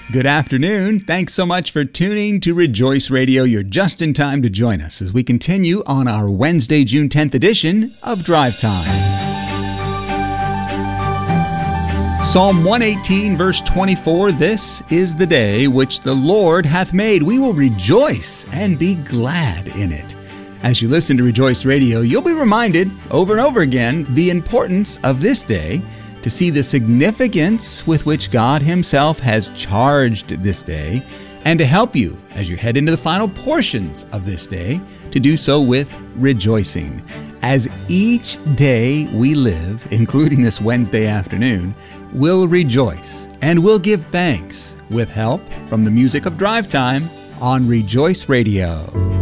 Good afternoon. Thanks so much for tuning to Rejoice Radio. You're just in time to join us as we continue on our Wednesday, June 10th edition of Drive Time. Psalm 118, verse 24, this is the day which the Lord hath made. We will rejoice and be glad in it. As you listen to Rejoice Radio, you'll be reminded over and over again the importance of this day, to see the significance with which God Himself has charged this day, and to help you as you head into the final portions of this day to do so with rejoicing. As each day we live, including this Wednesday afternoon, we'll rejoice and we'll give thanks with help from the music of Drive Time on Rejoice Radio.